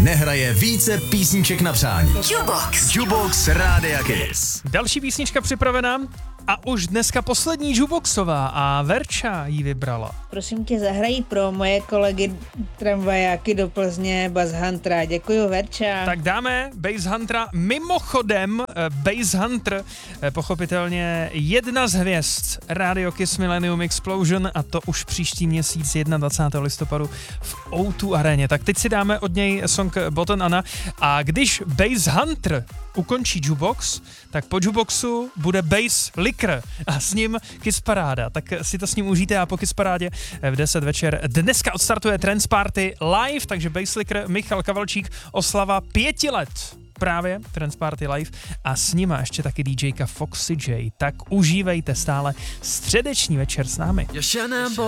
nehraje více písniček na přání. Jukebox Rádia Kiss. Další písnička připravená a už dneska poslední jukeboxová a Verča ji vybrala. Prosím tě, zahrají pro moje kolegy tramvajáky do Plzně Bass Huntera. Děkuju, Verča. Tak dáme Bass Huntera. Mimochodem, Bass Hunter, pochopitelně jedna z hvězd Radio Kiss Millennium Explosion a to už příští měsíc 21. listopadu v O2 aréně. Tak teď si dáme od něj song Bottom Anna a když Bass Hunter ukončí jukebox, tak po jukeboxu bude Bass Licker a s ním Kiss Paráda. Tak si to s ním užijte a po Kiss Parádě v 10 večer dneska odstartuje Trance Party live, takže Bass Licker Michal Kavalčík oslava 5 let. Právě Trance Party live a s nima ještě taky DJka Foxy J. Tak užívejte stále středeční večer s námi. Jag känner